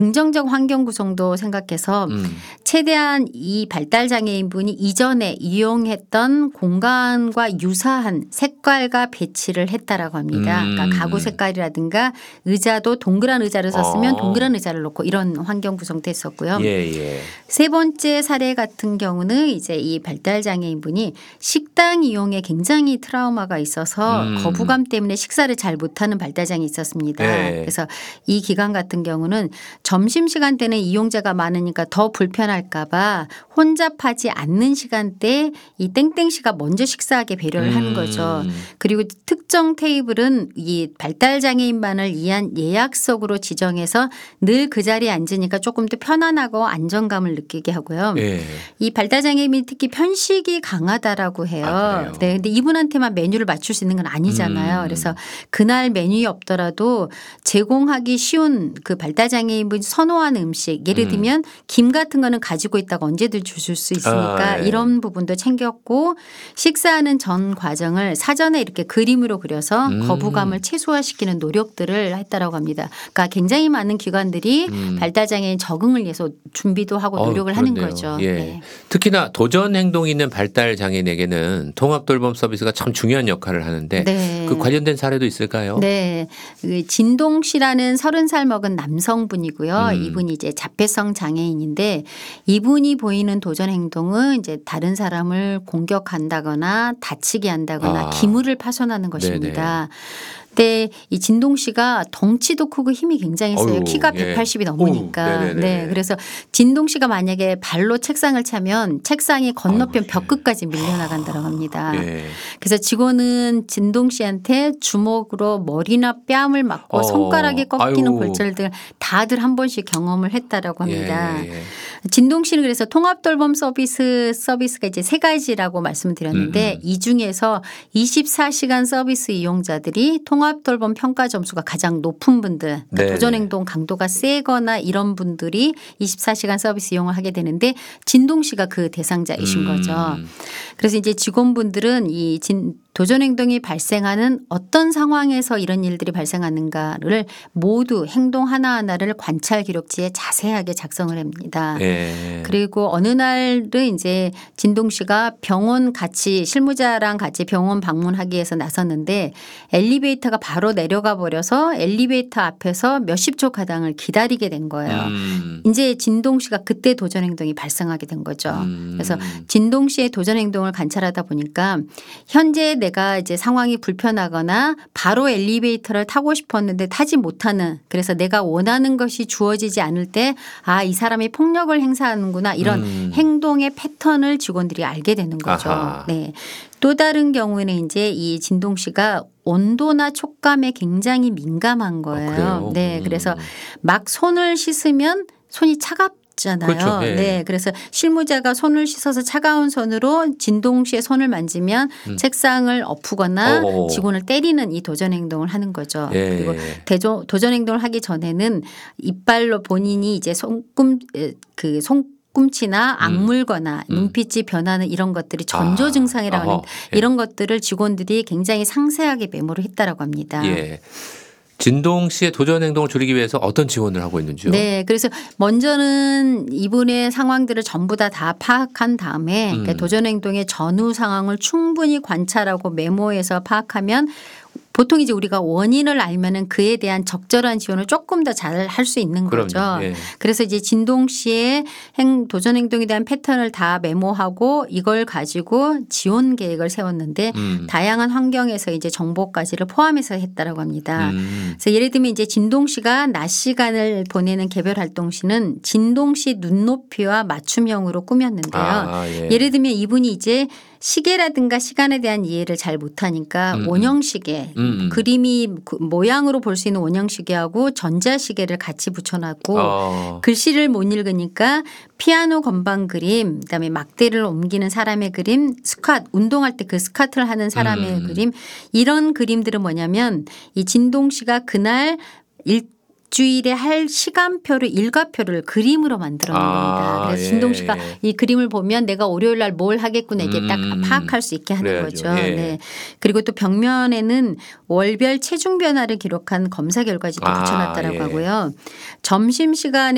긍정적 환경 구성도 생각해서 최대한 이 발달 장애인분이 이전에 이용했던 공간과 유사한 색깔과 배치를 했다라고 합니다. 그러니까 가구 색깔이라든가 의자도 동그란 의자를 썼으면 동그란 의자를 놓고 이런 환경 구성도 했었고요. 세 번째 사례 같은 경우는 이제 이 발달 장애인분이 식당 이용에 굉장히 트라우마가 있어서 거부감 때문에 식사를 잘 못하는 발달 장애가 있었습니다. 그래서 이 기간 같은 경우는 점심시간 때는 이용자가 많으니까 더 불편할까 봐 혼잡하지 않는 시간대에 이 땡땡씨가 먼저 식사하게 배려를 하는 거죠. 그리고 특정 테이블은 이 발달장애인만을 위한 예약석으로 지정해서 늘 그 자리에 앉으니까 조금 더 편안하고 안정감을 느끼게 하고요. 이 발달장애인이 특히 편식이 강하다라고 해요. 네, 근데 이분한테만 메뉴를 맞출 수 있는 건 아니잖아요. 그래서 그날 메뉴에 없더라도 제공하기 쉬운 그 발달장애인분이 선호하는 음식 예를 들면 김 같은 거는 가지고 있다가 언제든 주실 수 있으니까 이런 부분도 챙겼고 식사하는 전 과정을 사전에 이렇게 그림으로 그려서 거부감을 최소화시키는 노력들을 했다라고 합니다. 그러니까 굉장히 많은 기관들이 발달장애인 적응을 위해서 준비도 하고 노력을 하는 거죠. 네. 특히나 도전 행동이 있는 발달장애인에게는 통합돌봄 서비스가 참 중요한 역할을 하는데 그 관련된 사례도 있을까요? 네. 진동 씨라는 30살 먹은 남성분이고요. 이분이 이제 자폐성 장애인인데 이분이 보이는 도전 행동은 이제 다른 사람을 공격한다거나 다치게 한다거나 기물을 파손하는 것입니다. 근데 이 진동 씨가 덩치도 크고 힘이 굉장히 세요. 키가 180이 넘으니까. 네. 그래서 진동 씨가 만약에 발로 책상을 차면 책상이 건너편 벽 끝까지 밀려나간다고 합니다. 그래서 직원은 진동 씨한테 주먹으로 머리나 뺨을 맞고 손가락이 꺾이는 골절들 다들 한 번씩 경험을 했다라고 합니다. 진동 씨는 그래서 통합돌봄 서비스가 이제 3가지라고 말씀을 드렸는데 이 중에서 24시간 서비스 이용자들이 통합돌봄 평가 점수가 가장 높은 분들 그러니까 도전행동 강도가 세거나 이런 분들이 24시간 서비스 이용을 하게 되는데 진동 씨가 그 대상자이신 거죠. 그래서 이제 직원분들은 이 도전행동이 발생하는 어떤 상황에서 이런 일들이 발생하는가를 모두 행동 하나하나를 관찰 기록지에 자세하게 작성을 합니다. 그리고 어느 날은 이제 진동 씨가 병원 같이 실무자랑 같이 병원 방문하기 위해서 나섰는데 엘리베이터가 바로 내려가 버려서 엘리베이터 앞에서 몇십 초 가량을 기다리게 된 거예요. 이제 진동 씨가 그때 도전행동이 발생하게 된 거죠. 그래서 진동 씨의 도전행동을 관찰하다 보니까 현재 내가 이제 상황이 불편하거나 바로 엘리베이터를 타고 싶었는데 타지 못하는 그래서 내가 원하는 것이 주어지지 않을 때 아, 이 사람이 폭력을 행사하는구나 이런 행동의 패턴을 직원들이 알게 되는 거죠. 네. 또 다른 경우에는 이제 이 진동 씨가 온도나 촉감에 굉장히 민감한 거예요. 네. 그래서 막 손을 씻으면 손이 차갑잖아요. 그렇죠. 네. 그래서 실무자가 손을 씻어서 차가운 손으로 진동 씨의 손을 만지면 책상을 엎거나 직원을 때리는 이 도전 행동을 하는 거죠. 그리고 도전 행동을 하기 전에는 이빨로 본인이 이제 꿈치나 악물거나 눈빛이 변하는 이런 것들이 전조 증상이라고 하는 이런 것들을 직원들이 굉장히 상세하게 메모를 했다라고 합니다. 진동 씨의 도전 행동을 줄이기 위해서 어떤 지원을 하고 있는지요? 네. 그래서 먼저는 이분의 상황들을 전부 다 파악한 다음에 그러니까 도전 행동의 전후 상황을 충분히 관찰하고 메모해서 파악하면 보통 이제 우리가 원인을 알면은 그에 대한 적절한 지원을 조금 더 잘 할 수 있는 거죠. 그래서 이제 진동 씨의 도전 행동에 대한 패턴을 다 메모하고 이걸 가지고 지원 계획을 세웠는데 다양한 환경에서 이제 정보까지를 포함해서 했다라고 합니다. 그래서 예를 들면 이제 진동 씨가 낮 시간을 보내는 개별 활동 시는 진동 씨 눈높이와 맞춤형으로 꾸몄는데요. 예를 들면 이분이 이제 시계라든가 시간에 대한 이해를 잘 못하니까 원형시계 그림이 모양으로 볼 수 있는 원형시계하고 전자시계를 같이 붙여놨고 글씨를 못 읽으니까 피아노 건반 그림 그다음에 막대를 옮기는 사람의 그림 스쿼트 운동할 때 그 스쿼트를 하는 사람의 그림 이런 그림들은 뭐냐면 이 진동 씨가 그날 일주일에 할 시간표를 일과표를 그림으로 만들어 놓은 겁니다. 그래서 진동 씨가 이 그림을 보면 내가 월요일 날 뭘 하겠구나 이게 딱 파악할 수 있게 하는 거죠. 네. 그리고 또 벽면에는 월별 체중 변화를 기록한 검사 결과지도 붙여놨다라고 하고요. 점심시간에